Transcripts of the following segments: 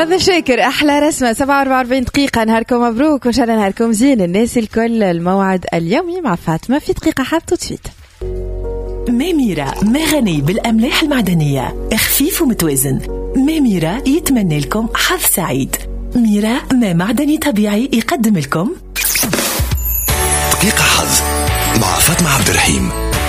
غدا شاكر أحلى رسمة 47 دقيقة. نهاركم مبروك وإن شاء الله نهاركم زين الناس الكل. الموعد اليومي مع فاطمة في دقيقة حاب تفيد. ميميرا ما غني بالأملاح المعدنية، خفيف ومتوازن. ميميرا يتمنى لكم حظ سعيد. ميرا ما معدني طبيعي يقدم لكم دقيقة حظ مع فاطمة عبد الرحيم.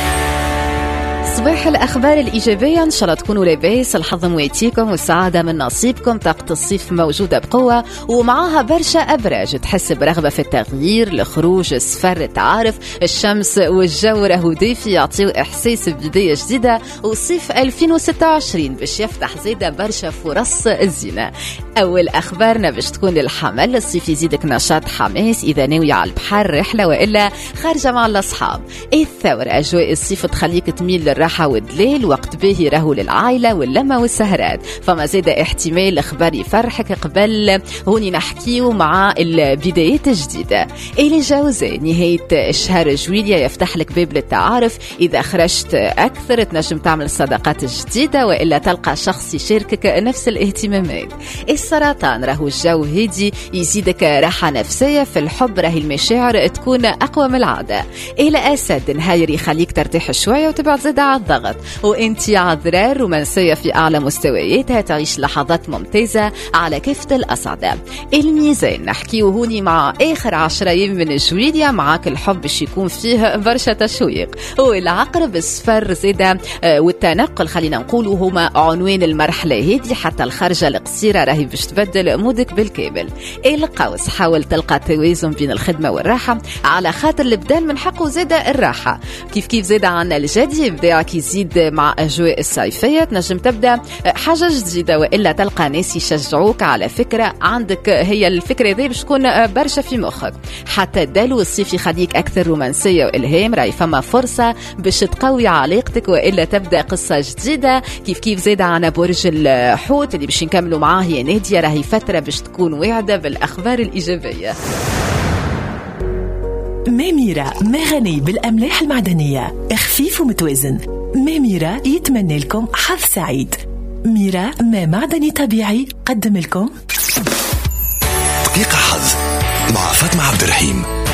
صباح الأخبار الإيجابية، إن شاء الله تكونوا لاباس، الحظ مويتيكم والسعادة من نصيبكم. طاقة الصيف موجودة بقوة ومعها برشا أبراج تحس برغبة في التغيير، الخروج، السفر، التعارف. الشمس والجو راهو دافي يعطيو إحساس ببداية جديدة، وصيف 2026 باش يفتح زيادة برشا فرص الزينة. أول أخبارنا باش تكون الحمل، الصيف يزيدك نشاط حماس إذا ناوي على البحر رحلة وإلا خارجة مع الأصحاب. الثورة أجواء الصيف تخليك تميل للراحة والدليل، وقت باهي راهو للعائلة واللمة والسهرات. فما زاد احتمال خبر يفرحك قبل هوني نحكيو مع البدايات الجديدة. إلي جوزاء نهاية شهر جويليا يفتح لك باب للتعارف، إذا خرجت أكثر تنجم تعمل صداقات جديدة وإلا تلقى شخص يشاركك نفس الاهتمامات. السرطان راهو الجو هادي يزيدك راحة نفسية، في الحب راهي المشاعر تكون أقوى من العادة. إلى أسد نهاير يخليك ترتاح شوية وتبعد زيادة على الضغط. وانتي عذراء رومانسية في أعلى مستوياتها، تعيش لحظات ممتازة على كافة الأصعدة. الميزان نحكيو هوني مع آخر 10 أيام من جويليا، معاك الحب باش يكون فيه برشا تشويق. والعقرب السفر زيادة والتنقل خلينا نقولوا هما عنوان المرحلة هذه، حتى الخرجة القصيرة راهي باش تبدل مودك بالكامل. القوس حاول تلقى توازن بين الخدمة والراحة، على خاطر البدال من حقه زيادة الراحة. كيف زيادة عن الجدي إبداعك يزيد مع أجواء الصيفية، تنجم تبدأ حاجة جديدة وإلا تلقى ناس يشجعوك على فكرة عندك، هي الفكرة ذي باش تكون برشا في مخك. حتى الدلو الصيف يخليك أكثر رومانسية وإلهام، راهي فما فرصة باش تقوي علاقتك وإلا تبدأ قصة جديدة. كيف زيادة عن برج الحوت اللي باش نكملوا معاه هي نادية، راهي فترة باش تكون واعدة بالأخبار الإيجابية. ميميرا ما غني بالأملاح المعدنية، خفيف ومتوازن. ميميرا يتمنى لكم حظ سعيد. ميرا ما معدني طبيعي قدم لكم دقيقة حظ مع فاطمة عبد الرحيم.